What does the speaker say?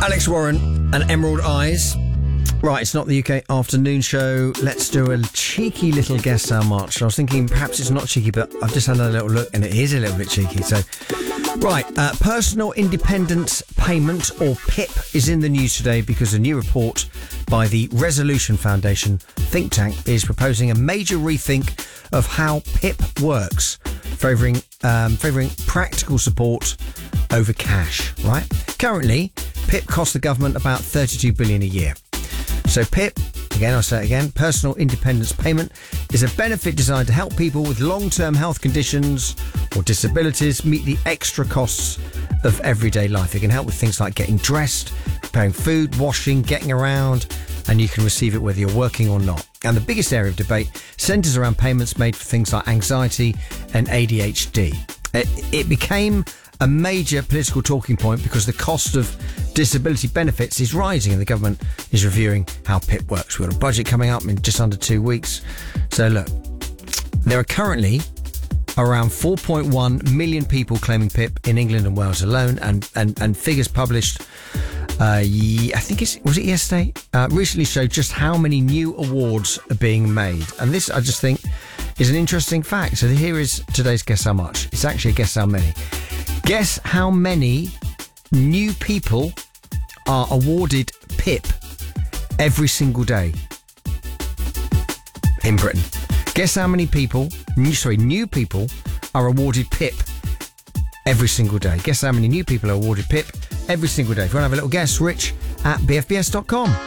Alex Warren and Emerald Eyes. Right, it's not the UK afternoon show. Let's do a cheeky little guess how much. I was thinking perhaps it's not cheeky, but I've just had a little look and it is a little bit cheeky. So, right, Personal Independence Payment, or PIP, is in the news today because a new report by the Resolution Foundation think tank is proposing a major rethink of how PIP works, favouring practical support over cash, right? Currently, PIP costs the government about $32 billion a year. So PIP, again, I'll say it again, Personal Independence Payment, is a benefit designed to help people with long-term health conditions or disabilities meet the extra costs of everyday life. It can help with things like getting dressed, preparing food, washing, getting around, and you can receive it whether you're working or not. And the biggest area of debate centres around payments made for things like anxiety and ADHD. It became a major political talking point because the cost of disability benefits is rising and the government is reviewing how PIP works. We've got a budget coming up in just under 2 weeks. So look, there are currently around 4.1 million people claiming PIP in England and Wales alone, and figures published, I think was it yesterday? Recently showed just how many new awards are being made. And this, I just think, is an interesting fact. So here is today's Guess How Much. It's actually a Guess How Many. Guess how many new people are awarded PIP every single day in Britain. Guess how many new people are awarded PIP every single day. Guess how many new people are awarded PIP every single day. If you want to have a little guess, Rich at bfbs.com.